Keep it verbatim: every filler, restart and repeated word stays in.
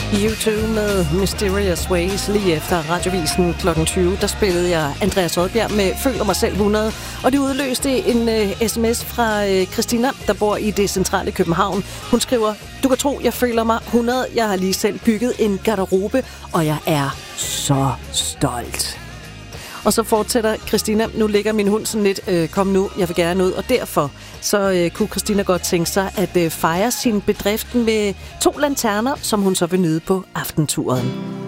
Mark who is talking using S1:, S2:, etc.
S1: U to med Mysterious Ways. Lige efter Radiovisen klokken tyve, der spillede jeg Andreas Odbjerg med Føler mig selv hundrede. Og det udløste en uh, sms fra uh, Christina, der bor i det centrale København. Hun skriver: du kan tro, jeg føler mig hundrede. Jeg har lige selv bygget en garderobe, og jeg er så stolt. Og så fortsætter Christina: nu ligger min hund sådan lidt, øh, kom nu, jeg vil gerne ud. Og derfor så øh, kunne Christina godt tænke sig at øh, fejre sin bedrift med to lanterner, som hun så vil nyde på aftenturen.